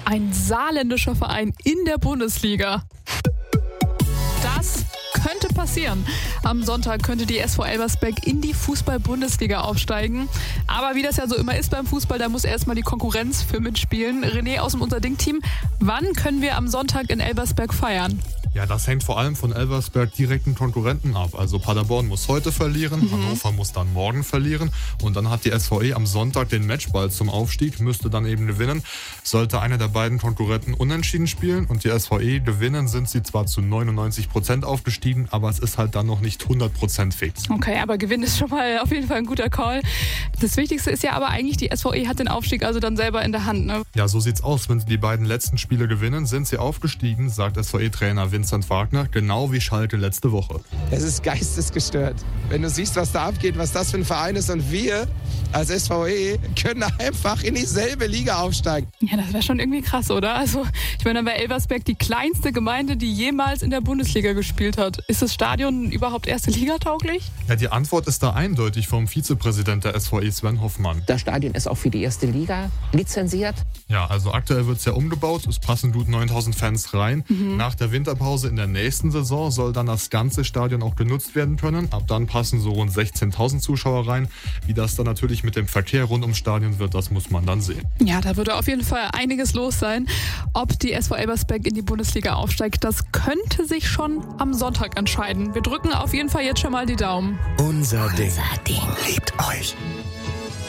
ein saarländischer Verein in der Bundesliga. Das könnte passieren. Am Sonntag könnte die SV Elversberg in die Fußball-Bundesliga aufsteigen. Aber wie das ja so immer ist beim Fußball, da muss erstmal die Konkurrenz für mitspielen. René aus dem Unser Ding-Team, wann können wir am Sonntag in Elversberg feiern? Ja, das hängt vor allem von Elversberg direkten Konkurrenten ab. Also Paderborn muss heute verlieren, Hannover muss dann morgen verlieren und dann hat die SVE am Sonntag den Matchball zum Aufstieg, müsste dann eben gewinnen. Sollte einer der beiden Konkurrenten unentschieden spielen und die SVE gewinnen, sind sie zwar zu 99% aufgestiegen, aber es ist halt dann noch nicht 100% fix. Okay, aber Gewinn ist schon mal auf jeden Fall ein guter Call. Das Wichtigste ist ja aber eigentlich, die SVE hat den Aufstieg also dann selber in der Hand, ne? Ja, so sieht's aus. Wenn sie die beiden letzten Spiele gewinnen, sind sie aufgestiegen, sagt SVE-Trainer Vincent Wagner, genau wie Schalke letzte Woche. Es ist geistesgestört. Wenn du siehst, was da abgeht, was das für ein Verein ist und wir als SVE können einfach in dieselbe Liga aufsteigen. Ja, das wäre schon irgendwie krass, oder? Also, ich meine, dann wäre Elversberg die kleinste Gemeinde, die jemals in der Bundesliga gespielt hat. Ist das Stadion überhaupt erste Liga tauglich? Ja, die Antwort ist da eindeutig vom Vizepräsident der SVE, Sven Hoffmann. Das Stadion ist auch für die erste Liga lizenziert. Ja, also aktuell wird es ja umgebaut. Es passen gut 9.000 Fans rein. Nach der Winterpause in der nächsten Saison soll dann das ganze Stadion auch genutzt werden können. Ab dann passen so rund 16.000 Zuschauer rein. Wie das dann natürlich mit dem Verkehr rund ums Stadion wird, das muss man dann sehen. Ja, da würde auf jeden Fall einiges los sein. Ob die SV Elversberg in die Bundesliga aufsteigt, das könnte sich schon am Sonntag entscheiden. Wir drücken auf jeden Fall jetzt schon mal die Daumen. Unser Ding liebt euch.